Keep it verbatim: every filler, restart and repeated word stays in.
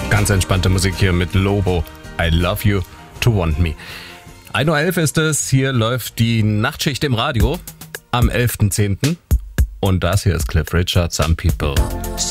Ganz entspannte Musik hier mit Lobo. I love you to want me. ein Uhr elf ist es. Hier läuft die Nachtschicht im Radio am elften zehnten Und das hier ist Cliff Richard, Some People.